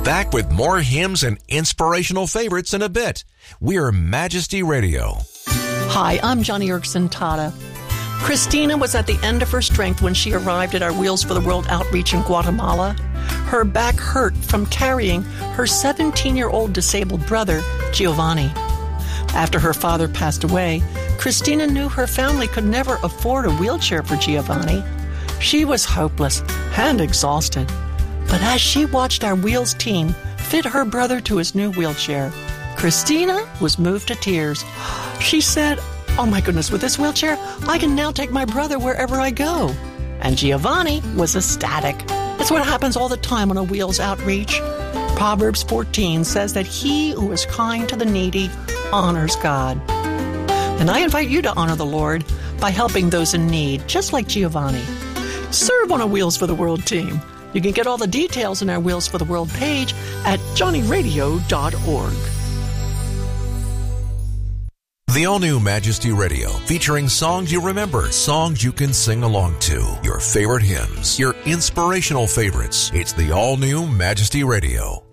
Back with more hymns and inspirational favorites in a bit. We're Majesty Radio. Hi, I'm Johnny Erickson Tata. Christina was at the end of her strength when she arrived at our Wheels for the World outreach in Guatemala. Her back hurt from carrying her 17-year-old disabled brother, Giovanni. After her father passed away, Christina knew her family could never afford a wheelchair for Giovanni. She was hopeless and exhausted. But as she watched our Wheels team fit her brother to his new wheelchair, Christina was moved to tears. She said, "Oh my goodness, with this wheelchair, I can now take my brother wherever I go." And Giovanni was ecstatic. It's what happens all the time on a Wheels outreach. Proverbs 14 says that he who is kind to the needy honors God. And I invite you to honor the Lord by helping those in need, just like Giovanni. Serve on a Wheels for the World team. You can get all the details on our Wheels for the World page at johnnyradio.org. The all-new Majesty Radio, featuring songs you remember, songs you can sing along to, your favorite hymns, your inspirational favorites. It's the all-new Majesty Radio.